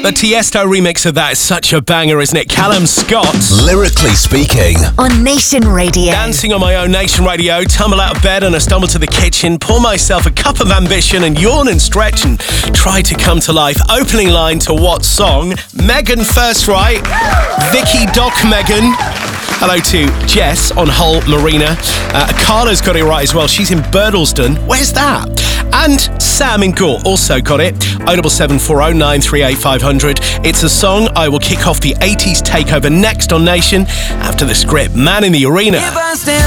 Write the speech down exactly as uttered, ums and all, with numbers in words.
The Tiesto remix of that is such a banger, isn't it? Callum Scott. Lyrically speaking. On Nation Radio. Dancing on my own Nation Radio, tumble out of bed and I stumble to the kitchen, pour myself a cup of ambition and yawn and stretch and try to come to life. Opening line to what song? Megan first, right? Vicky Doc Megan. Hello to Jess on Hull Marina. Uh, Carla's got it right as well. She's in Birdleston. Where's that? And Sam in Gore also got it. oh seven seven four oh nine three eight five hundred. It's a song I will kick off the eighties takeover next on Nation after the script. Man in the Arena.